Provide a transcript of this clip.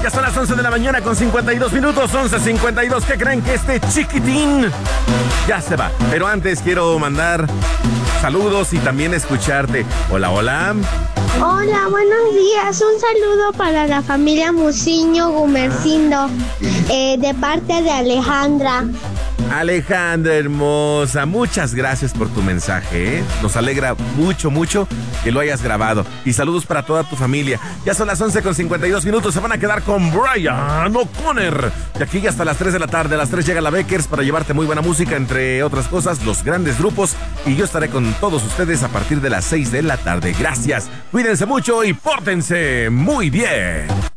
Ya son las 11 de la mañana con 52 minutos, 11:52. ¿Qué creen? Que este chiquitín ya se va. Pero antes quiero mandar saludos y también escucharte. Hola, hola. Hola, buenos días. Un saludo para la familia Musiño Gumercindo, de parte de Alejandra. Alejandra hermosa, muchas gracias por tu mensaje, ¿eh? Nos alegra mucho, mucho que lo hayas grabado. Y saludos para toda tu familia. Ya son las 11:52 minutos. Se van a quedar con Brian O'Connor. De aquí hasta las 3 de la tarde. A las 3 llega la Beckers para llevarte muy buena música, entre otras cosas, los grandes grupos. Y yo estaré con todos ustedes a partir de las 6 de la tarde. Gracias. Cuídense mucho y pórtense muy bien.